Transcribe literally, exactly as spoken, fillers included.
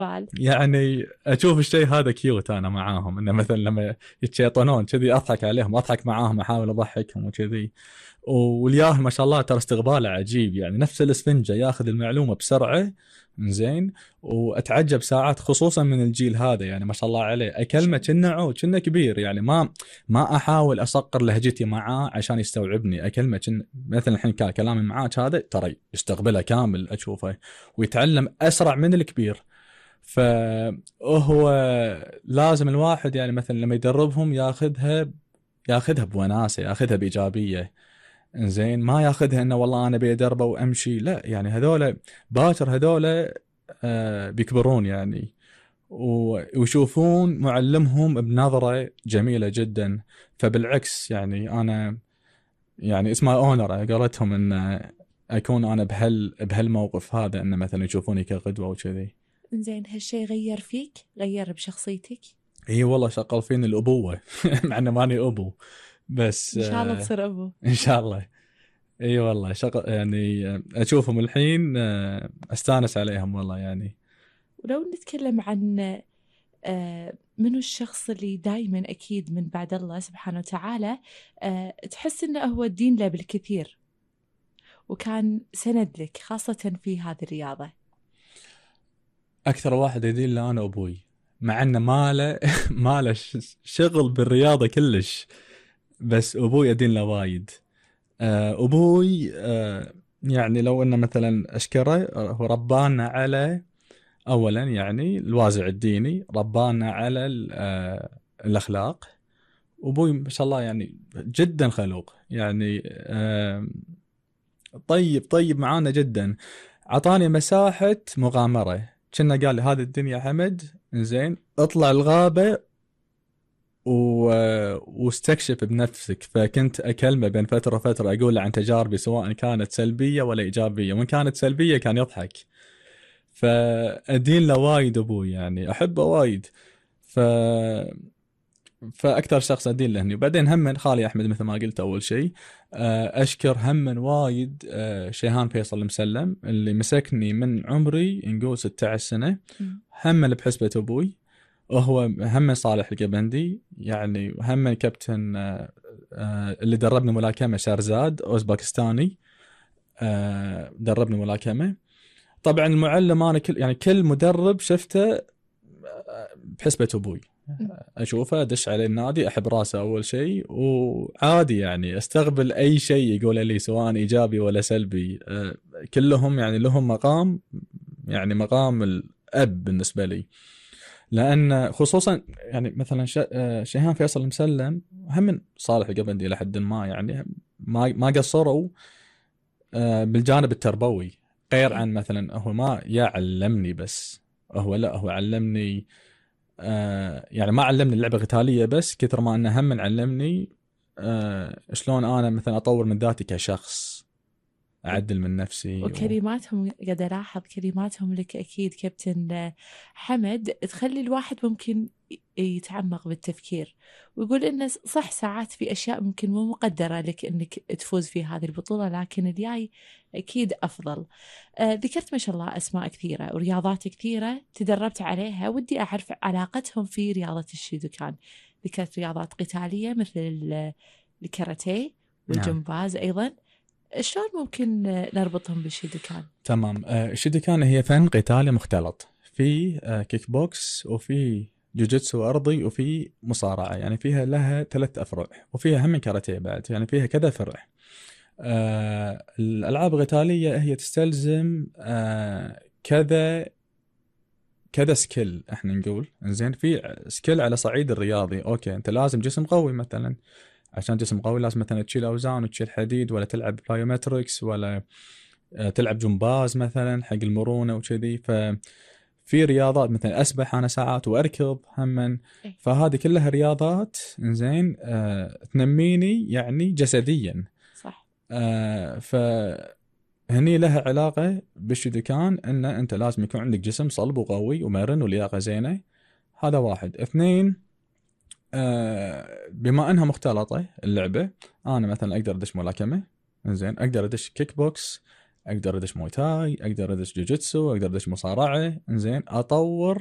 بال. يعني اشوف الشيء هذا كيوت انا معاهم، انه مثلا لما يتشيطنون كذي اضحك عليهم، اضحك معاهم، احاول اضحكهم وكذي. والياه ما شاء الله ترى استقباله عجيب، يعني نفس الاسفنجه ياخذ المعلومه بسرعه. زين. واتعجب ساعات خصوصا من الجيل هذا، يعني ما شاء الله عليه اكلمه كنه كنه كبير، يعني ما ما احاول اصقر لهجتي معاه عشان يستوعبني، اكلمه كن مثلا الحين كان كلامي معاك هذا ترى يستقبله كامل اشوفه، ويتعلم اسرع من الكبير. فهو لازم الواحد يعني مثلا لما يدربهم ياخذها ياخذها بوناسه، ياخذها بايجابيه. زين، ما ياخذها انه والله انا بيدربه وامشي، لا يعني هذول باكر هذول آه بيكبرون يعني، ويشوفون معلمهم بنظره جميله جدا. فبالعكس يعني انا يعني اسمها اونر قالتهم ان اكون انا بهال بهالموقف هذا، ان مثلا يشوفوني كقدوه وكذي. زين، هالشيء غير فيك، غير بشخصيتك؟ اي والله شغل فيني الابوه مع انه ماني ابو، بس ان شاء الله آه تصير ابو. ان شاء الله. اي والله شغل يعني آه، اشوفهم الحين آه استانس عليهم والله يعني. ولو نتكلم عن آه، منو الشخص اللي دايما أكيد من بعد الله سبحانه وتعالى آه، تحس إنه هو الدين له بالكثير وكان سند لك خاصة في هذه الرياضة؟ اكثر واحد يدين له انا ابوي، مع انه ما له ما له ش- شغل بالرياضه كلش، بس ابوي يدين له وايد. آه ابوي آه يعني لو انه مثلا اشكره، آه، هو ربانا على اولا يعني الوازع الديني، ربانا على ال- آه الاخلاق. ابوي ما شاء الله يعني جدا خلوق يعني، آه طيب طيب معانا جدا. عطاني مساحة مغامرة، كنا قال لي هذه الدنيا حمد، زين اطلع الغابة و... واستكشف بنفسك. فكنت أكلمه بين فترة وفترة أقول له عن تجاربي سواء كانت سلبية ولا إيجابية، وإن كانت سلبية كان يضحك. فأدين له وايد أبوي، يعني أحبه وايد. ف فاكثر شخص ادين له هني. وبعدين هم خالي احمد مثل ما قلت اول شيء. آه، اشكر هم وايد آه، شيهان فيصل المسلم اللي مسكني من عمري نقول ستة عشر سنه، مم. هم بحسبه ابوي. وهو هم صالح القبندي يعني، هم كابتن آه، آه، اللي دربني ملاكمه شارزاد اوزباكستاني، آه، دربني ملاكمه. طبعا المعلم انا كل يعني كل مدرب شفته آه، بحسبه ابوي. مم. اشوفه ادش عليه النادي احب راسه اول شيء، وعادي يعني استقبل اي شيء يقوله لي سواء ايجابي ولا سلبي. أه كلهم يعني لهم مقام، يعني مقام الاب بالنسبه لي. لان خصوصا يعني مثلا ش- أه شيهان فيصل المسلم هم من صالح القبندي الى حد ما، يعني ما ما قصروا أه بالجانب التربوي. غير صحيح. عن مثلا هو ما يعلمني بس، هو لا هو علمني آه يعني ما علمني اللعبة القتالية بس، كثر ما انه هم علمني آه شلون انا مثلا اطور من ذاتي كشخص، اعدل من نفسي و... وكلماتهم قاعدة ألاحظ كلماتهم لك أكيد كابتن حمد تخلي الواحد ممكن يتعمق بالتفكير ويقول إنه صح ساعات في أشياء ممكن مو مقدرة لك إنك تفوز في هذه البطولة، لكن الجاي أكيد أفضل. آه ذكرت ما شاء الله أسماء كثيرة ورياضات كثيرة تدربت عليها، ودي أعرف علاقتهم في رياضة الشيدوكان. ذكرت رياضات قتالية مثل ال- الكاراتيه نعم والجمباز أيضا، شلون ممكن نربطهم بالشيدوكان؟ تمام. آه الشيدوكان هي فن قتالي مختلط، في آه كيك بوكس وفي جوجيتسو ارضي وفي مصارعة، يعني فيها لها ثلاث افرع، وفيها هم كاراتيه بعد، يعني فيها كذا فرع. آه الالعاب القتالية هي تستلزم آه كذا كذا سكيل احنا نقول. انزين في سكيل على صعيد الرياضي، اوكي انت لازم جسم قوي مثلا، عشان جسم قوي لازم مثلا تشيل اوزان وتشيل حديد، ولا تلعب بايومتركس، ولا آه، تلعب جمباز مثلا حق المرونه وكذي. ففي رياضات مثلا اسبح انا ساعات واركض هم. إيه. فهذه كلها رياضات انزين آه تنميني يعني جسديا. صح. آه ف هني لها علاقة بالشدكان، ان انت لازم يكون عندك جسم صلب وقوي ومرن ولياقة زينة. هذا واحد. اثنين، آه بما انها مختلطة اللعبة، انا مثلا اقدر ادش ملاكمة، زين اقدر ادش كيك بوكس، اقدر ادش موي تاي، اقدر ادش جوجيتسو، اقدر ادش مصارعه، انزين اطور